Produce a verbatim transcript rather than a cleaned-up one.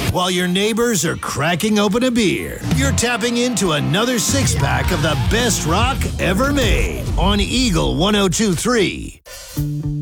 while your neighbors are cracking open a beer. You're tapping into another six-pack of the best rock ever made on Eagle one oh two three.